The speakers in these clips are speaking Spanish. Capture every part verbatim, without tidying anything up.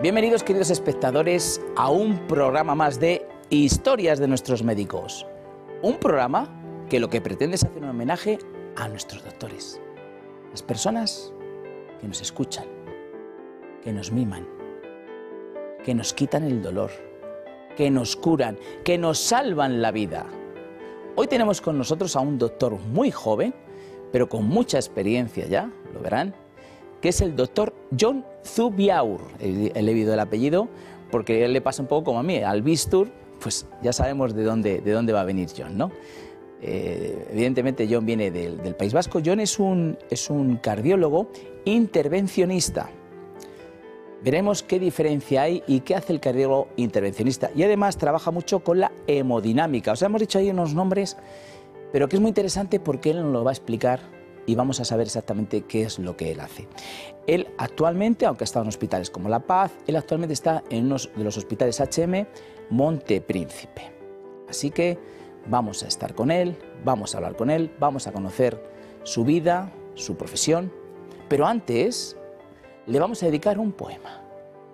Bienvenidos, queridos espectadores, a un programa más de Historias de nuestros médicos. Un programa que lo que pretende es hacer un homenaje a nuestros doctores. Las personas que nos escuchan, que nos miman, que nos quitan el dolor, que nos curan, que nos salvan la vida. Hoy tenemos con nosotros a un doctor muy joven, pero con mucha experiencia ya, lo verán, que es el doctor John Zubiaur. He leído el apellido porque le pasa un poco como a mí, al Bistur, pues ya sabemos de dónde, de dónde va a venir John, ¿no? Eh, evidentemente John viene del, del País Vasco. John es un, es un cardiólogo intervencionista. Veremos qué diferencia hay y qué hace el cardiólogo intervencionista. Y además trabaja mucho con la hemodinámica. Os hemos dicho ahí unos nombres, pero que es muy interesante porque él nos lo va a explicar y vamos a saber exactamente qué es lo que él hace. Él actualmente, aunque ha estado en hospitales como La Paz, él actualmente está en uno de los hospitales H M Monte Príncipe. Así que vamos a estar con él, vamos a hablar con él, vamos a conocer su vida, su profesión, pero antes le vamos a dedicar un poema.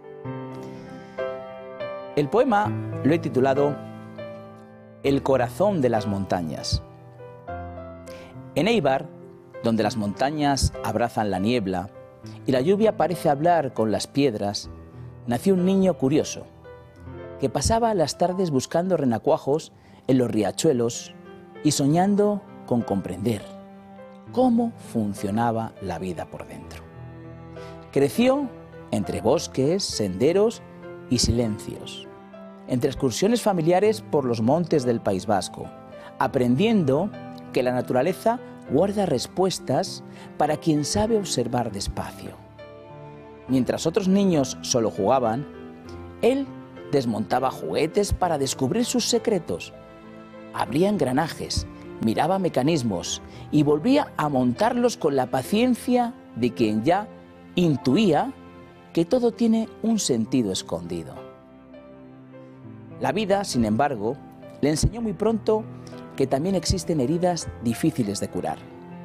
El poema lo he titulado El corazón de las montañas. En Eibar, donde las montañas abrazan la niebla y la lluvia parece hablar con las piedras, nació un niño curioso que pasaba las tardes buscando renacuajos en los riachuelos y soñando con comprender cómo funcionaba la vida por dentro. Creció entre bosques, senderos y silencios, entre excursiones familiares por los montes del País Vasco, aprendiendo que la naturaleza guarda respuestas para quien sabe observar despacio. Mientras otros niños solo jugaban, él desmontaba juguetes para descubrir sus secretos, abría engranajes, miraba mecanismos y volvía a montarlos con la paciencia de quien ya intuía que todo tiene un sentido escondido. La vida, sin embargo, le enseñó muy pronto que también existen heridas difíciles de curar.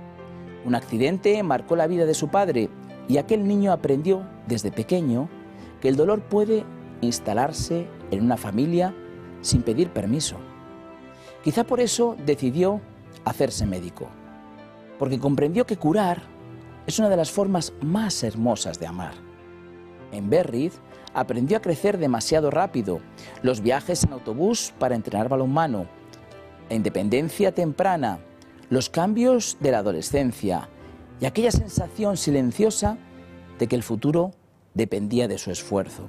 Un accidente marcó la vida de su padre y aquel niño aprendió desde pequeño que el dolor puede instalarse en una familia sin pedir permiso. Quizá por eso decidió hacerse médico, porque comprendió que curar es una de las formas más hermosas de amar. En Berriz aprendió a crecer demasiado rápido, los viajes en autobús para entrenar balonmano, la independencia temprana, los cambios de la adolescencia y aquella sensación silenciosa de que el futuro dependía de su esfuerzo.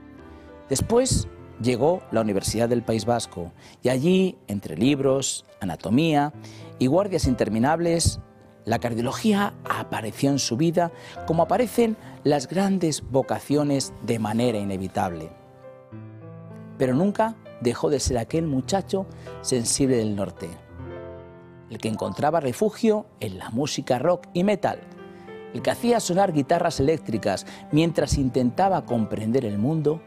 Después llegó la Universidad del País Vasco y allí, entre libros, anatomía y guardias interminables, la cardiología apareció en su vida como aparecen las grandes vocaciones de manera inevitable. Pero nunca dejó de ser aquel muchacho sensible del norte, el que encontraba refugio en la música rock y metal, el que hacía sonar guitarras eléctricas mientras intentaba comprender el mundo,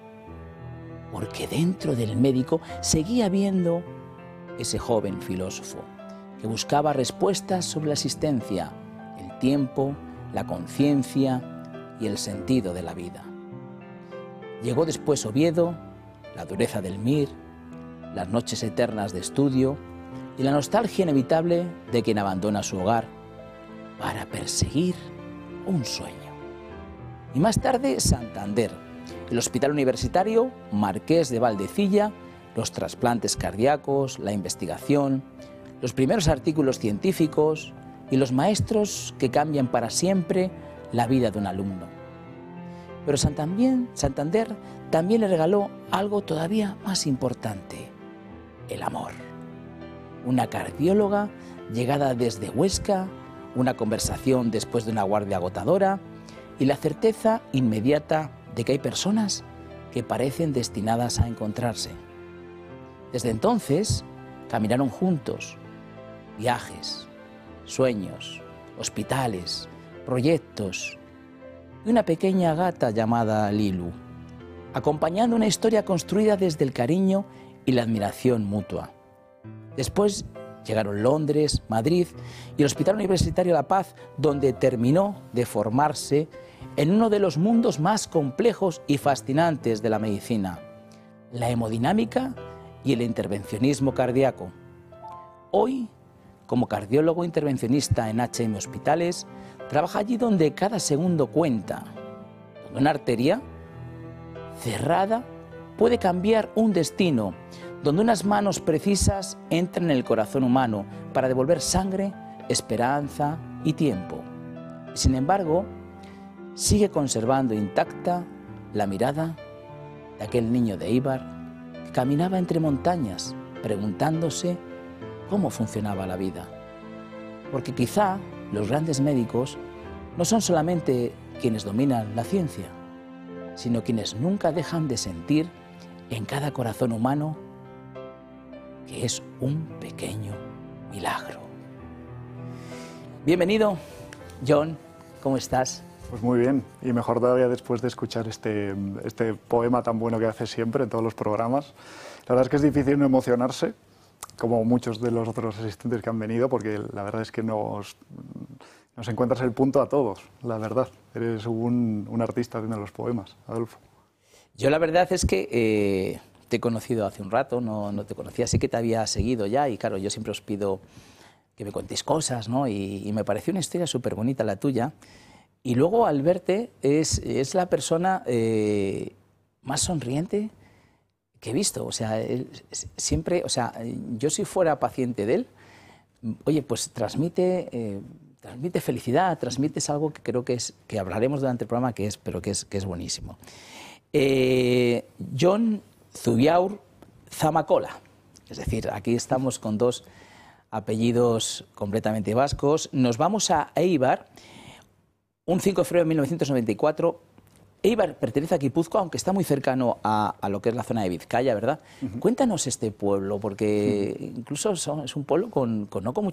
porque dentro del médico seguía viendo ese joven filósofo que buscaba respuestas sobre la existencia, el tiempo, la conciencia y el sentido de la vida. Llegó después Oviedo, la dureza del Mir, las noches eternas de estudio y la nostalgia inevitable de quien abandona su hogar para perseguir un sueño. Y más tarde Santander, el Hospital Universitario Marqués de Valdecilla, los trasplantes cardíacos, la investigación, los primeros artículos científicos y los maestros que cambian para siempre la vida de un alumno. Pero Santander también le regaló algo todavía más importante: el amor. Una cardióloga llegada desde Huesca, una conversación después de una guardia agotadora y la certeza inmediata de que hay personas que parecen destinadas a encontrarse. Desde entonces caminaron juntos, viajes, sueños, hospitales, proyectos y una pequeña gata llamada Lilu, acompañando una historia construida desde el cariño y la admiración mutua. Después llegaron Londres, Madrid y el Hospital Universitario La Paz, donde terminó de formarse en uno de los mundos más complejos y fascinantes de la medicina, la hemodinámica y el intervencionismo cardíaco. Hoy, como cardiólogo intervencionista en H M Hospitales, trabaja allí donde cada segundo cuenta, donde una arteria cerrada puede cambiar un destino, donde unas manos precisas entran en el corazón humano para devolver sangre, esperanza y tiempo. Sin embargo, sigue conservando intacta la mirada de aquel niño de Éibar que caminaba entre montañas preguntándose cómo funcionaba la vida. Porque quizá los grandes médicos no son solamente quienes dominan la ciencia, sino quienes nunca dejan de sentir en cada corazón humano que es un pequeño milagro. Bienvenido, John, ¿cómo estás? Pues muy bien, y mejor todavía después de escuchar este, este poema tan bueno que haces siempre en todos los programas. La verdad es que es difícil no emocionarse, como muchos de los otros asistentes que han venido, porque la verdad es que nos, nos encuentras el punto a todos, la verdad. Eres un, un artista haciendo los poemas, Adolfo. Yo la verdad es que eh, te he conocido hace un rato, no, no te conocía, sí que te había seguido ya, y claro, yo siempre os pido que me contéis cosas, ¿no? Y, y me pareció una historia súper bonita la tuya. Y luego al verte es, es la persona eh, más sonriente que he visto. O sea, él, siempre, o sea, yo si fuera paciente de él, oye, pues transmite, eh, transmite felicidad, transmites algo que creo que es, que hablaremos durante el programa, que es, pero que es, que es buenísimo. Eh, John Zubiaur Zamacola, es decir, aquí estamos con dos apellidos completamente vascos. Nos vamos a Éibar, un cinco de febrero de mil novecientos noventa y cuatro. Éibar pertenece a Guipúzcoa, aunque está muy cercano a, a lo que es la zona de Vizcaya, ¿verdad? Uh-huh. Cuéntanos este pueblo, porque uh-huh. incluso son, es un pueblo con, con no con muchos